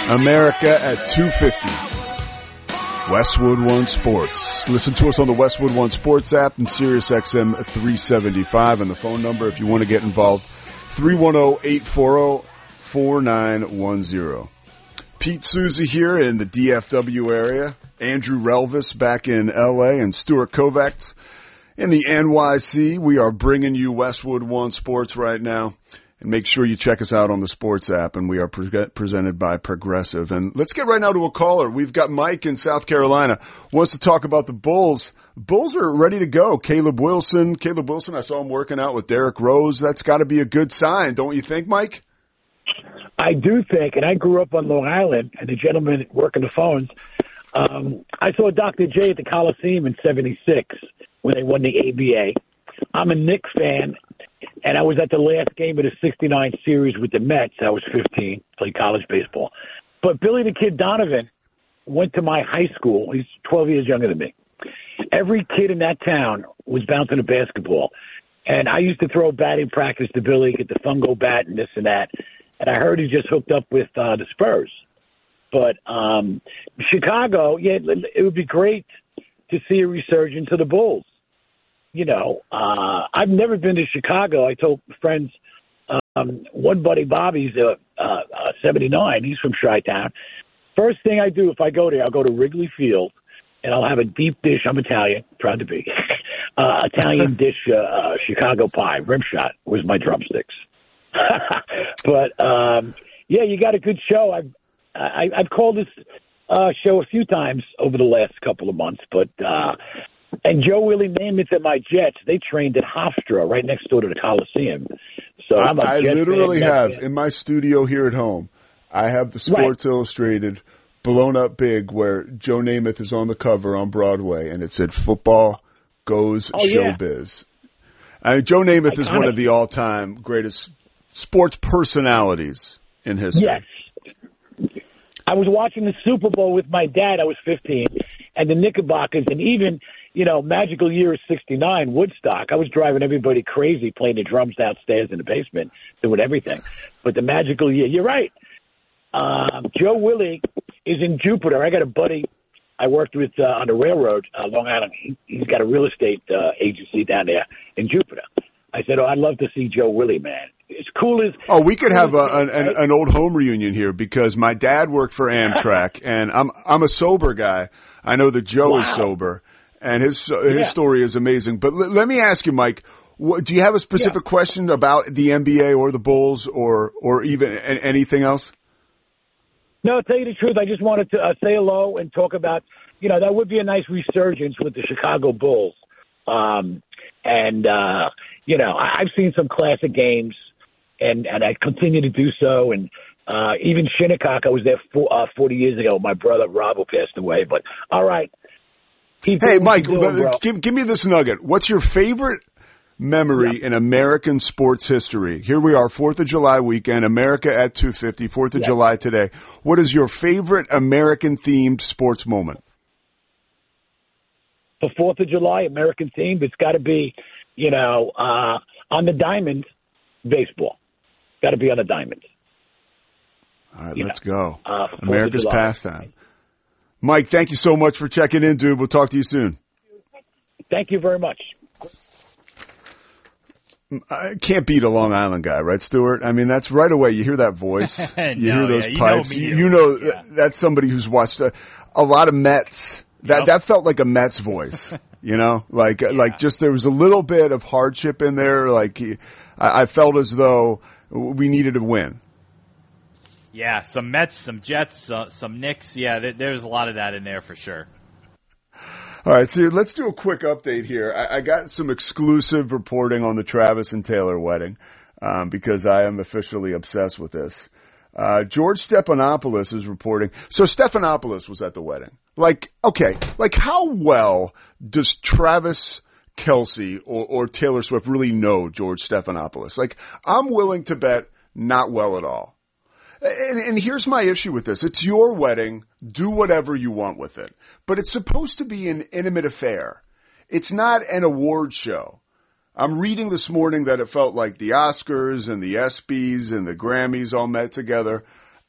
America at 250. Westwood One Sports. Listen to us on the Westwood One Sports app and Sirius XM 375. And the phone number, if you want to get involved, 310-840-4910. Pete Souza here in the DFW area. Andrew Relvis back in L.A. and Stuart Kovacs in the NYC. We are bringing you Westwood One Sports right now. And make sure you check us out on the sports app, and we are presented by Progressive. And let's get right now to a caller. We've got Mike in South Carolina, wants to talk about the Bulls. Bulls are ready to go. Caleb Wilson, I saw him working out with Derrick Rose. That's got to be a good sign, don't you think, Mike? I do think, and I grew up on Long Island, and the gentleman working the phones, I saw Dr. J at the Coliseum in '76 when they won the ABA. I'm a Knicks fan. And I was at the last game of the '69 series with the Mets. I was 15, played college baseball. But Billy the Kid Donovan went to my high school. He's 12 years younger than me. Every kid in that town was bouncing a basketball. And I used to throw batting practice to Billy, get the fungo bat and this and that. And I heard he just hooked up with the Spurs. But Chicago, yeah, it would be great to see a resurgence of the Bulls. You know, I've never been to Chicago. I told friends, one buddy, Bobby's 79. He's from Chi-Town. First thing I do if I go there, I'll go to Wrigley Field, and I'll have a deep dish. I'm Italian, proud to be. Italian dish, Chicago pie, rim shot was my drumsticks. But, yeah, you got a good show. I've called this show a few times over the last couple of months, but and Joe Willie Namath and my Jets, they trained at Hofstra right next door to the Coliseum. So I literally have in my studio here at home, I have the Sports Illustrated blown up big where Joe Namath is on the cover on Broadway, and it said "Football Goes Showbiz." Joe Namath is one of the all-time greatest sports personalities in history. Yes. I was watching the Super Bowl with my dad. I was 15, and the Knickerbockers, and even, you know, magical year of '69, Woodstock. I was driving everybody crazy, playing the drums downstairs in the basement, doing everything. But the magical year, you're right. Joe Willie is in Jupiter. I got a buddy I worked with on the railroad, Long Island. He's got a real estate agency down there in Jupiter. I said, I'd love to see Joe Willie, man. It's cool as... Oh, we could have an old home reunion here because my dad worked for Amtrak, and I'm a sober guy. I know that Joe is sober, and his story is amazing. But let me ask you, Mike, do you have a specific question about the NBA or the Bulls or even anything else? No, to tell you the truth, I just wanted to say hello and talk about, you know, that would be a nice resurgence with the Chicago Bulls. You know, I've seen some classic games, and I continue to do so. And even Shinnecock, I was there 40 years ago. My brother, Rob, who passed away. But, all right. Hey, Mike, give me this nugget. What's your favorite memory in American sports history? Here we are, 4th of July weekend, America at 250, 4th of July today. What is your favorite American-themed sports moment? For 4th of July, American-themed, it's got to be, you know, on the diamond, baseball. Got to be on the diamond. All right, let's go. America's pastime. Mike, thank you so much for checking in, dude. We'll talk to you soon. Thank you very much. I can't beat a Long Island guy, right, Stuart? I mean, that's right away. You hear that voice. You hear those pipes. You know that's somebody who's watched a lot of Mets. That felt like a Mets voice, you know? Like just there was a little bit of hardship in there. Like I felt as though we needed to win. Yeah, some Mets, some Jets, some Knicks. Yeah, there's a lot of that in there for sure. All right, so let's do a quick update here. I got some exclusive reporting on the Travis and Taylor wedding because I am officially obsessed with this. George Stephanopoulos is reporting. So Stephanopoulos was at the wedding. Like how well does Travis Kelce or Taylor Swift really know George Stephanopoulos? Like, I'm willing to bet not well at all. And here's my issue with this. It's your wedding. Do whatever you want with it. But it's supposed to be an intimate affair. It's not an award show. I'm reading this morning that it felt like the Oscars and the ESPYs and the Grammys all met together.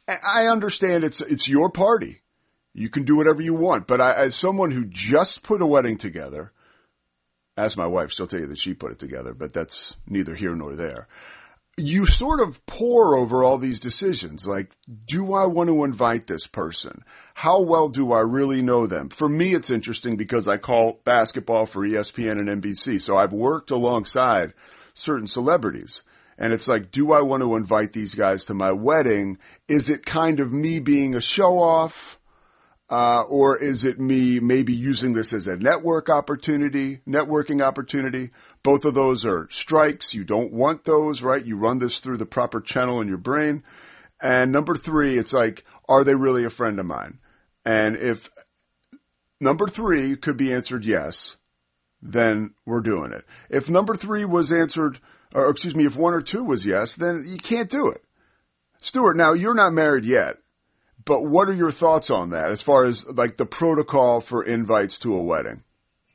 I understand it's your party. You can do whatever you want. But as someone who just put a wedding together, as my wife, she'll tell you that she put it together, but that's neither here nor there. You sort of pore over all these decisions. Like, do I want to invite this person? How well do I really know them? For me, it's interesting because I call basketball for ESPN and NBC. So I've worked alongside certain celebrities. And it's like, do I want to invite these guys to my wedding? Is it kind of me being a show-off? Or is it me maybe using this as a networking opportunity? Both of those are strikes. You don't want those, right? You run this through the proper channel in your brain. And number 3, it's like, are they really a friend of mine? And if number 3 could be answered yes, then we're doing it. If number 3 was answered, or excuse me, if 1 or 2 was yes, then you can't do it. Stuart, now you're not married yet. But what are your thoughts on that as far as like the protocol for invites to a wedding?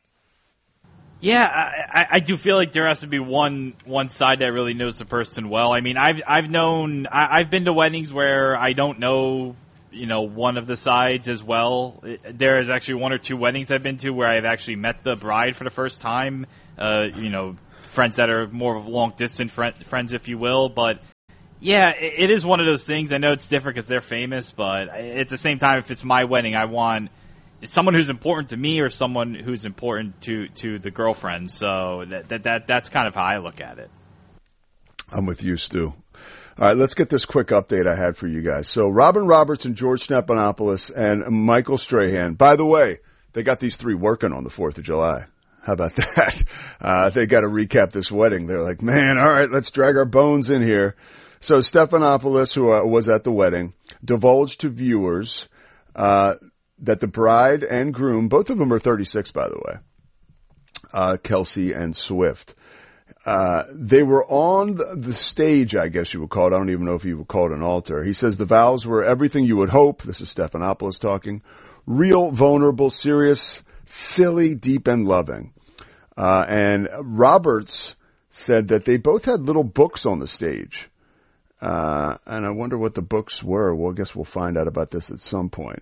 Yeah, I do feel like there has to be one side that really knows the person well. I mean, I've been to weddings where I don't know, one of the sides as well. There is actually 1 or 2 weddings I've been to where I've actually met the bride for the first time. Friends that are more of long distance friends, if you will, but. Yeah, it is one of those things. I know it's different because they're famous, but at the same time, if it's my wedding, I want someone who's important to me or someone who's important to the girlfriend. So that's kind of how I look at it. I'm with you, Stu. All right, let's get this quick update I had for you guys. So Robin Roberts and George Stephanopoulos and Michael Strahan. By the way, they got these 3 working on the 4th of July. How about that? They got to recap this wedding. They're like, man, all right, let's drag our bones in here. So Stephanopoulos, who was at the wedding, divulged to viewers that the bride and groom, both of them are 36, by the way, Kelsey and Swift, they were on the stage, I guess you would call it. I don't even know if you would call it an altar. He says the vows were everything you would hope. This is Stephanopoulos talking. Real, vulnerable, serious, silly, deep, and loving. And Roberts said that they both had little books on the stage. And I wonder what the books were. Well, I guess we'll find out about this at some point.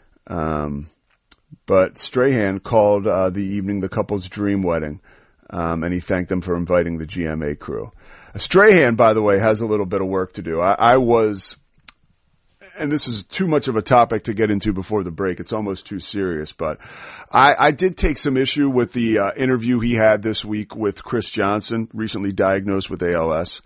But Strahan called the evening the couple's dream wedding, and he thanked them for inviting the GMA crew. Strahan, by the way, has a little bit of work to do. I was, and this is too much of a topic to get into before the break. It's almost too serious, but I did take some issue with the interview he had this week with Chris Johnson, recently diagnosed with ALS.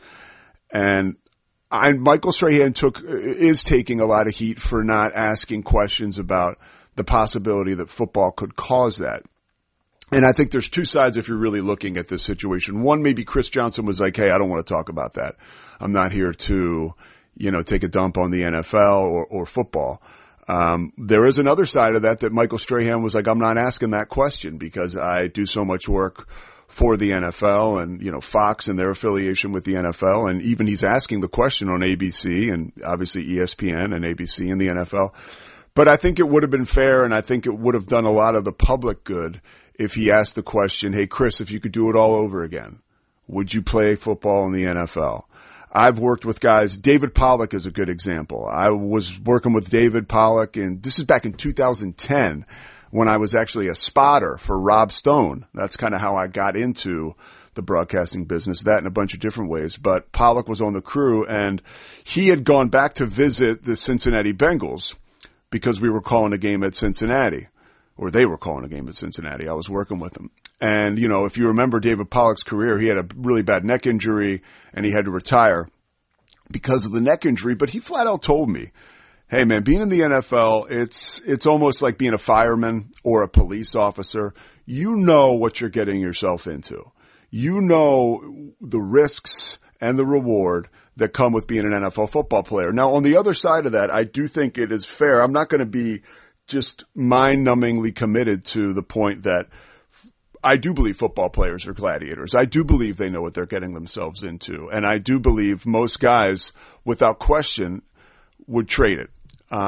And Michael Strahan is taking a lot of heat for not asking questions about the possibility that football could cause that. And I think there's 2 sides if you're really looking at this situation. One, maybe Chris Johnson was like, hey, I don't want to talk about that. I'm not here to, take a dump on the NFL or football. There is another side of that Michael Strahan was like, I'm not asking that question because I do so much work for the NFL and, Fox and their affiliation with the NFL. And even he's asking the question on ABC and obviously ESPN and ABC and the NFL. But I think it would have been fair and I think it would have done a lot of the public good if he asked the question, hey, Chris, if you could do it all over again, would you play football in the NFL? I've worked with guys. David Pollack is a good example. I was working with David Pollack and this is back in 2010. When I was actually a spotter for Rob Stone. That's kind of how I got into the broadcasting business, that in a bunch of different ways. But Pollack was on the crew, and he had gone back to visit the Cincinnati Bengals because we were calling a game at Cincinnati, or they were calling a game at Cincinnati. I was working with them. And, if you remember David Pollack's career, he had a really bad neck injury, and he had to retire because of the neck injury. But he flat out told me, hey man, being in the NFL, it's almost like being a fireman or a police officer. You know what you're getting yourself into. You know the risks and the reward that come with being an NFL football player. Now, on the other side of that, I do think it is fair. I'm not going to be just mind-numbingly committed to the point that I do believe football players are gladiators. I do believe they know what they're getting themselves into. And I do believe most guys, without question, would trade it.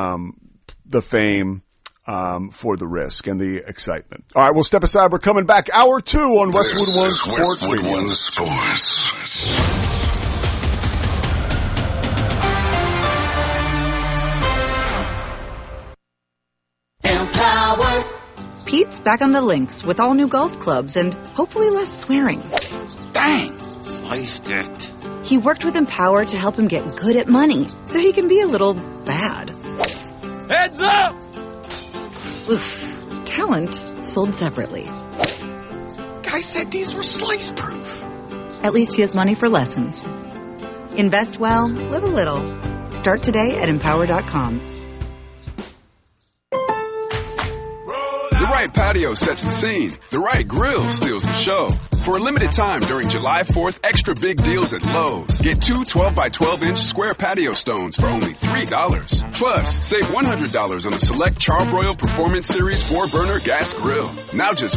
The fame, for the risk and the excitement. All right, we'll step aside. We're coming back. Hour 2 on Westwood One Sports. Westwood One Sports. Empower. Pete's back on the links with all new golf clubs and hopefully less swearing. Dang! Sliced it. He worked with Empower to help him get good at money, so he can be a little bad. Heads up! Oof. Talent sold separately. Guy said these were slice-proof. At least he has money for lessons. Invest well, live a little. Start today at Empower.com. The right patio sets the scene. The right grill steals the show. For a limited time during July 4th, extra big deals at Lowe's. Get two 12x12-inch square patio stones for only $3. Plus, save $100 on the select Charbroil Performance Series 4-burner gas grill. Now just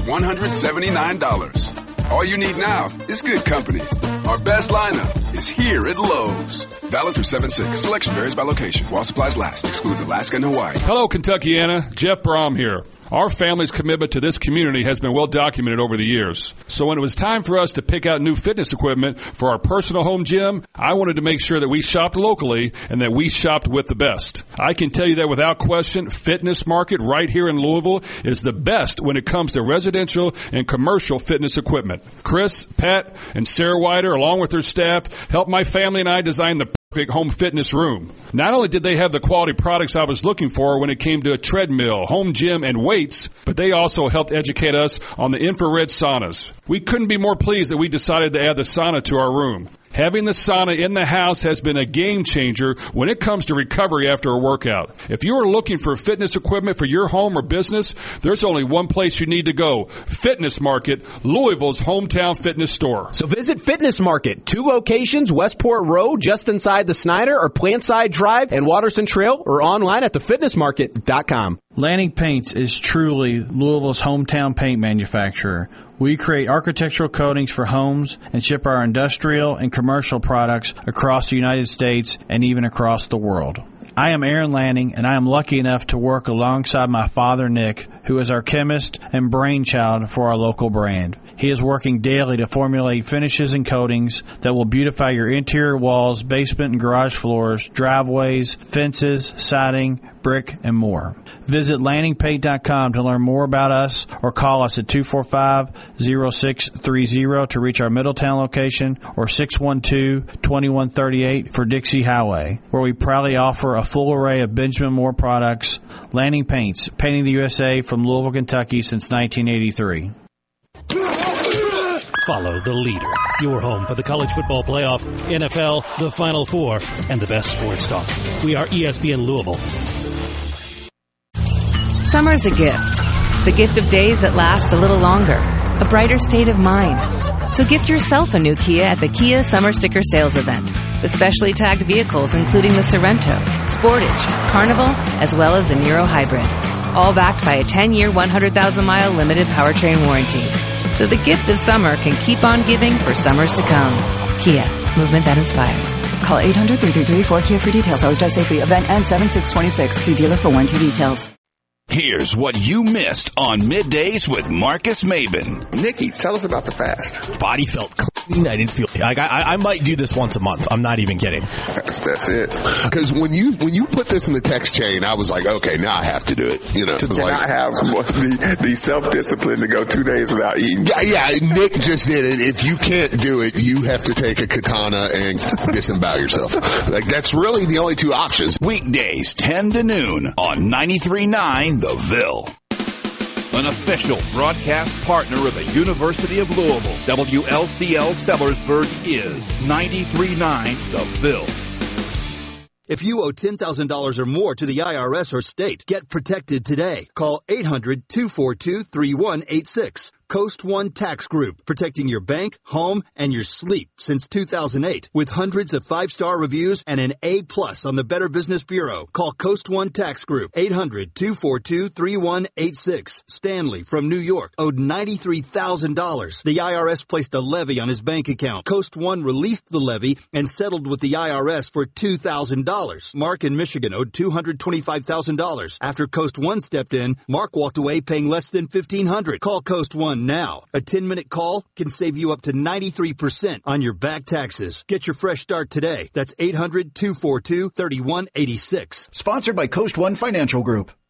$179. All you need now is good company. Our best lineup is here at Lowe's. Valid through 7/6. Selection varies by location. While supplies last. Excludes Alaska and Hawaii. Hello, Kentuckiana. Jeff Brom here. Our family's commitment to this community has been well documented over the years. So when it was time for us to pick out new fitness equipment for our personal home gym, I wanted to make sure that we shopped locally and that we shopped with the best. I can tell you that without question, Fitness Market right here in Louisville is the best when it comes to residential and commercial fitness equipment. Chris, Pat, and Sarah Wider, along with their staff, helped my family and I design the perfect home fitness room. Not only did they have the quality products I was looking for when it came to a treadmill, home gym, and weights, but they also helped educate us on the infrared saunas. We couldn't be more pleased that we decided to add the sauna to our room. Having the sauna in the house has been a game changer when it comes to recovery after a workout. If you are looking for fitness equipment for your home or business, there's only one place you need to go. Fitness Market, Louisville's hometown fitness store. So visit Fitness Market, 2 locations, Westport Road, just inside the Snyder, or Plantside Drive and Watterson Trail, or online at thefitnessmarket.com. Lanning Paints is truly Louisville's hometown paint manufacturer. We create architectural coatings for homes and ship our industrial and commercial products across the United States and even across the world. I am Aaron Lanning, and I am lucky enough to work alongside my father, Nick, who is our chemist and brainchild for our local brand. He is working daily to formulate finishes and coatings that will beautify your interior walls, basement and garage floors, driveways, fences, siding, brick, and more. Visit LanningPaint.com to learn more about us or call us at 245-0630 to reach our Middletown location or 612-2138 for Dixie Highway, where we proudly offer a full array of Benjamin Moore products. Lanning Paints, painting the USA from Louisville, Kentucky since 1983. Follow the leader. Your home for the college football playoff, NFL, the Final Four, and the best sports talk. We are ESPN Louisville. Summer's a gift. The gift of days that last a little longer. A brighter state of mind. So gift yourself a new Kia at the Kia Summer Sticker Sales Event. With specially tagged vehicles including the Sorrento, Sportage, Carnival, as well as the Niro Hybrid. All backed by a 10-year, 100,000-mile limited powertrain warranty. So the gift of summer can keep on giving for summers to come. Kia, movement that inspires. Call 800-333-4KIA for details. Always drive safely. Event ends 7/6/26. See dealer for warranty details. Here's what you missed on Middays with Marcus Maben. Nikki, tell us about the fast. Body felt clean. I didn't feel like I might do this once a month. I'm not even kidding. That's it. Because when you put this in the text chain, I was like, okay, now I have to do it. You know, to not have the self-discipline to go 2 days without eating. Yeah. Nick just did it. If you can't do it, you have to take a katana and disembowel yourself. Like, that's really the only two options. Weekdays 10 to noon on 93.9 The Ville. An official broadcast partner of the University of Louisville, WLCL Sellersburg is 93.9 The Ville. If you owe $10,000 or more to the IRS or state, get protected today. Call 800-242-3186. Coast One Tax Group, protecting your bank, home, and your sleep since 2008. With hundreds of 5-star reviews and an A+ on the Better Business Bureau. Call Coast One Tax Group, 800-242-3186. Stanley from New York owed $93,000. The IRS placed a levy on his bank account. Coast One released the levy and settled with the IRS for $2,000. Mark in Michigan owed $225,000. After Coast One stepped in, Mark walked away paying less than $1,500. Call Coast One now. A 10-minute call can save you up to 93% on your back taxes. Get your fresh start today. That's 800-242-3186. Sponsored by Coast One Financial Group.